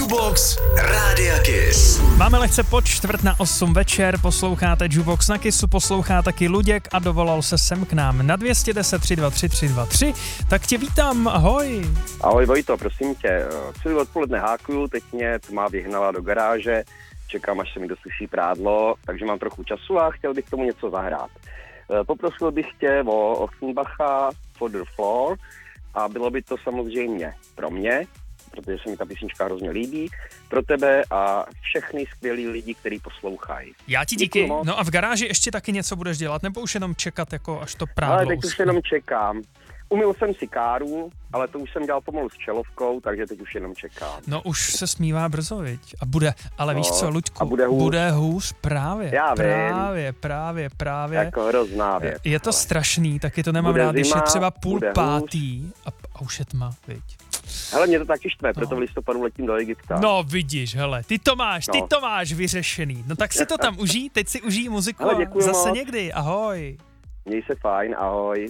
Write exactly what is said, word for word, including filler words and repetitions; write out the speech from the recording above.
Jukebox Rádia Kiss. Máme lehce po čtvrt na osm večer, posloucháte Jukebox na Kissu, poslouchá taky Luděk a dovolal se sem k nám na dvě stě deset tři dva tři tři dva tři, tak tě vítám, ahoj. Ahoj Vojto, prosím tě, celý odpoledne hákuju, teď mě tma vyhnala do garáže, čekám, až se mi dosuší prádlo, takže mám trochu času a chtěl bych k tomu něco zahrát. Poprosil bych tě o Offenbacha For the Floor a bylo by to samozřejmě pro mě, protože se mi ta písnička hrozně líbí, pro tebe a všechny skvělý lidi, kteří poslouchají. Já ti díky. No a v garáži ještě taky něco budeš dělat, nebo už jenom čekat, jako až to prádlo Ale teď uschne? už jenom čekám. Umyl jsem si káru, ale to už jsem dělal pomalu s čelovkou, takže teď už jenom čekám. No už se smívá brzo, viď? A bude, ale No, víš co, Luďku, a bude hůř. bude hůř právě. Já vím. Právě, právě, právě. Jako hrozná věc. Je to ale. strašný, taky to nemám Bude rád, když je zima, třeba půl bude pátý a, a už je tma, viď? Hele, mě to taky štve, proto No. v listopadu letím do Egypta. No vidíš, hele, ty to máš, ty No. to máš vyřešený. No tak si to tam užij, teď si užij muziku Hele, a děkuju zase moc. někdy, ahoj. Měj se fajn, ahoj.